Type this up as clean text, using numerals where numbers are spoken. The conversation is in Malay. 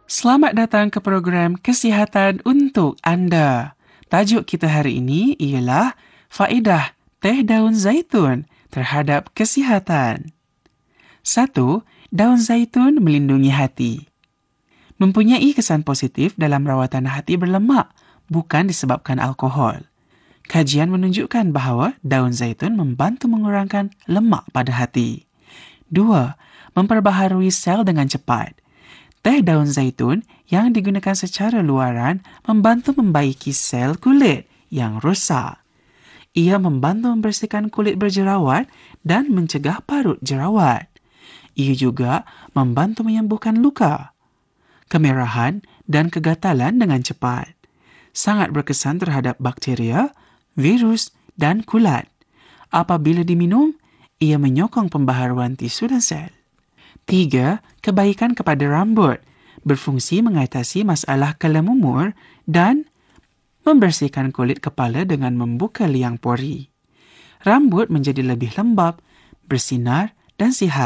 Selamat datang ke program Kesihatan untuk Anda. Tajuk kita hari ini ialah faedah teh daun zaitun terhadap kesihatan. 1. Daun zaitun melindungi hati. Mempunyai kesan positif dalam rawatan hati berlemak, bukan disebabkan alkohol. Kajian menunjukkan bahawa daun zaitun membantu mengurangkan lemak pada hati. 2. Memperbaharui sel dengan cepat. Teh daun zaitun yang digunakan secara luaran membantu membaiki sel kulit yang rosak. Ia membantu membersihkan kulit berjerawat dan mencegah parut jerawat. Ia juga membantu menyembuhkan luka, kemerahan dan kegatalan dengan cepat. Sangat berkesan terhadap bakteria, virus dan kulat. Apabila diminum, ia menyokong pembaharuan tisu dan sel. 3. Kebaikan kepada rambut. Berfungsi mengatasi masalah kelam umur dan membersihkan kulit kepala dengan membuka liang pori. Rambut menjadi lebih lembap, bersinar dan sihat.